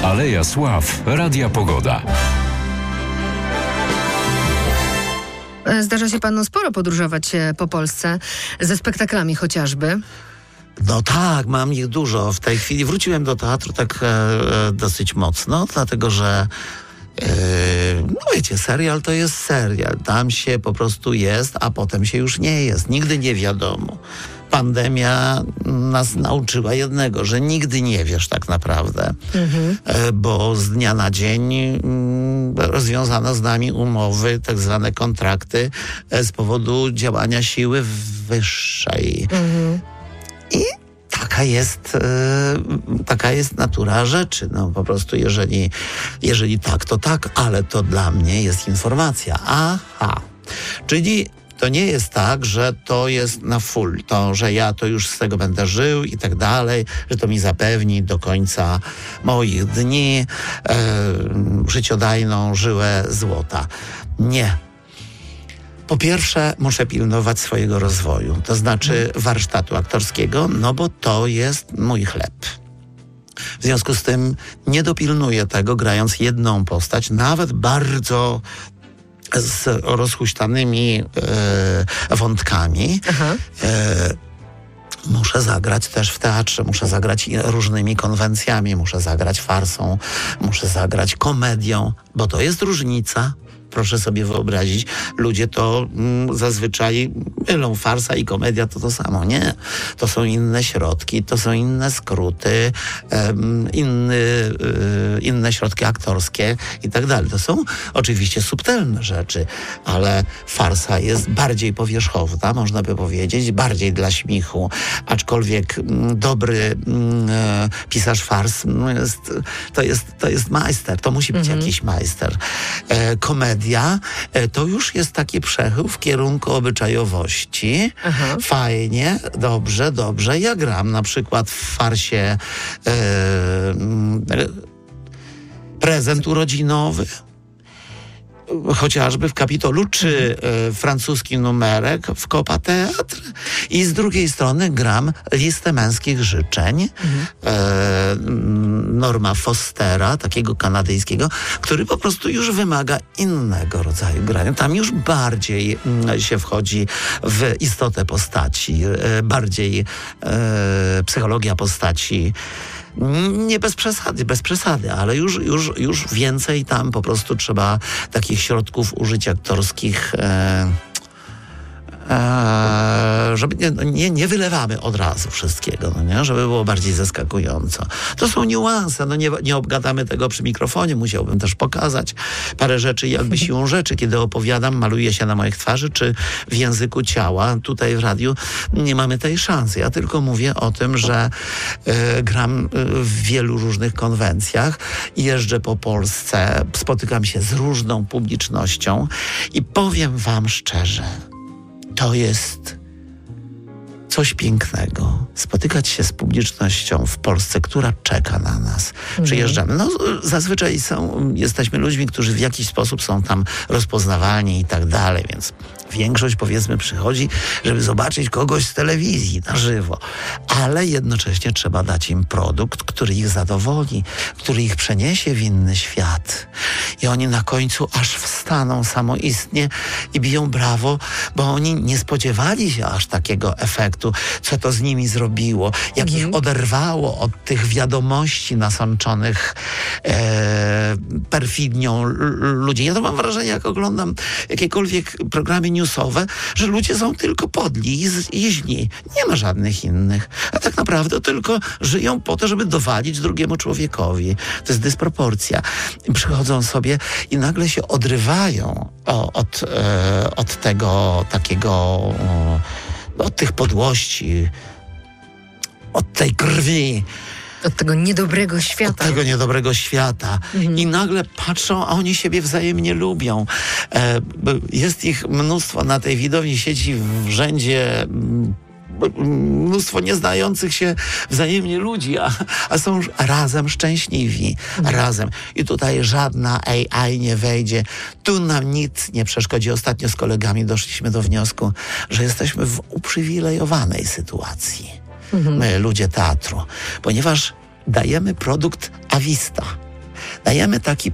Aleja Sław, Radia Pogoda. Zdarza się panu sporo podróżować po Polsce, ze spektaklami chociażby. No tak, mam ich dużo. W tej chwili wróciłem do teatru tak dosyć mocno, dlatego że no wiecie, serial to jest serial. Tam się po prostu jest, a potem się już nie jest. Nigdy nie wiadomo. Pandemia nas nauczyła jednego, że nigdy nie wiesz tak naprawdę, bo z dnia na dzień rozwiązano z nami umowy, tak zwane kontrakty z powodu działania siły wyższej. I taka jest natura rzeczy. No po prostu jeżeli tak, to tak, ale to dla mnie jest informacja. Aha, czyli to nie jest tak, że to jest na full, to, że ja to już z tego będę żył i tak dalej, że to mi zapewni do końca moich dni życiodajną żyłę złota. Nie. Po pierwsze, muszę pilnować swojego rozwoju, to znaczy warsztatu aktorskiego, no bo to jest mój chleb. W związku z tym nie dopilnuję tego, grając jedną postać, nawet bardzo z rozhuśtanymi wątkami. Muszę zagrać też w teatrze, muszę zagrać różnymi konwencjami, muszę zagrać farsą, muszę zagrać komedią, bo to jest różnica. Proszę sobie wyobrazić, ludzie to zazwyczaj mylą, farsa i komedia to samo. Nie. To są inne środki, to są inne skróty, inne środki aktorskie i tak dalej. To są oczywiście subtelne rzeczy, ale farsa jest bardziej powierzchowna, można by powiedzieć, bardziej dla śmichu, aczkolwiek dobry pisarz fars to jest majster, to musi być jakiś majster. Komedia to już jest taki przechył w kierunku obyczajowości. Fajnie, dobrze. Ja gram na przykład w farsie Prezent urodzinowy, chociażby w Kapitolu, czy francuski numerek w Copa Teatr. I z drugiej strony gram Listę męskich życzeń Norma Fostera, takiego kanadyjskiego, który po prostu już wymaga innego rodzaju grania. Tam już bardziej się wchodzi w istotę postaci, bardziej psychologia postaci. Nie bez przesady, ale już więcej tam po prostu trzeba takich środków użyć aktorskich, żeby nie wylewamy od razu wszystkiego, no nie? Żeby było bardziej zaskakująco. To są niuanse, no nie obgadamy tego przy mikrofonie, musiałbym też pokazać parę rzeczy, jakby siłą rzeczy, kiedy opowiadam, maluje się na moich twarzy, czy w języku ciała. Tutaj w radiu nie mamy tej szansy. Ja tylko mówię o tym, że gram w wielu różnych konwencjach, jeżdżę po Polsce, spotykam się z różną publicznością i powiem wam szczerze, to jest coś pięknego. Spotykać się z publicznością w Polsce, która czeka na nas. Przyjeżdżamy. No, zazwyczaj jesteśmy ludźmi, którzy w jakiś sposób są tam rozpoznawalni i tak dalej, więc większość, powiedzmy, przychodzi, żeby zobaczyć kogoś z telewizji na żywo. Ale jednocześnie trzeba dać im produkt, który ich zadowoli, który ich przeniesie w inny świat. I oni na końcu aż wstaną samoistnie i biją brawo, bo oni nie spodziewali się aż takiego efektu, co to z nimi zrobiło, jak ich oderwało od tych wiadomości nasączonych perfidnią ludzi. Ja to mam wrażenie, jak oglądam jakiekolwiek programy newsowe, że ludzie są tylko podli i źli. Nie ma żadnych innych. A tak naprawdę tylko żyją po to, żeby dowalić drugiemu człowiekowi. To jest dysproporcja. I przychodzą sobie i nagle się odrywają od tego takiego, od tych podłości, od tej krwi. Od tego niedobrego świata. Od tego niedobrego świata. I nagle patrzą, a oni siebie wzajemnie lubią. Jest ich mnóstwo na tej widowni, siedzi w rzędzie mnóstwo nieznających się wzajemnie ludzi, a są razem szczęśliwi. Razem. I tutaj żadna AI nie wejdzie. Tu nam nic nie przeszkodzi. Ostatnio z kolegami doszliśmy do wniosku, że jesteśmy w uprzywilejowanej sytuacji. My, ludzie teatru. Ponieważ dajemy produkt a vista. Dajemy taki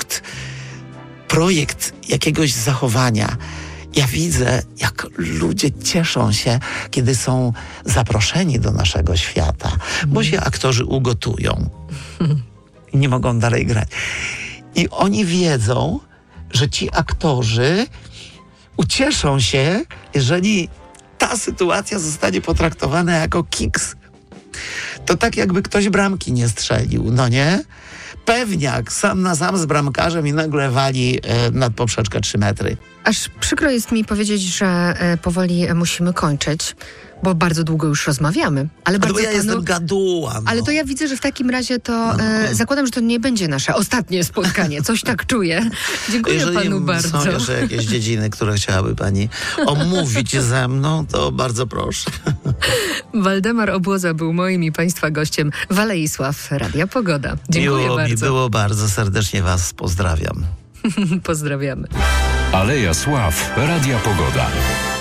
projekt jakiegoś zachowania. Ja widzę, jak ludzie cieszą się, kiedy są zaproszeni do naszego świata, bo się aktorzy ugotują i nie mogą dalej grać. I oni wiedzą, że ci aktorzy ucieszą się, jeżeli ta sytuacja zostanie potraktowana jako kiks. To tak jakby ktoś bramki nie strzelił, no nie? Pewniak sam na sam z bramkarzem i nagle wali nad poprzeczkę 3 metry. Aż przykro jest mi powiedzieć, że powoli musimy kończyć, bo bardzo długo już rozmawiamy. Ale bardzo bo ja jestem gaduła. No. Ale to ja widzę, że w takim razie to zakładam, że to nie będzie nasze ostatnie spotkanie. Coś tak czuję. Dziękuję Jeżeli panu bardzo. są jeszcze jakieś dziedziny, które chciałaby pani omówić ze mną, to bardzo proszę. Waldemar Obłoza był moim i państwa gościem. Waleisław, Radia Pogoda. Dziękuję Miło bardzo. mi było bardzo. Serdecznie was pozdrawiam. Pozdrawiamy. Aleja Sław, Radia Pogoda.